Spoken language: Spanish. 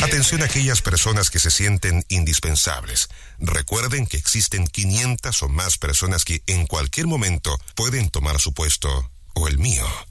Atención a aquellas personas que se sienten indispensables. Recuerden que existen 500 o más personas que en cualquier momento pueden tomar su puesto o el mío.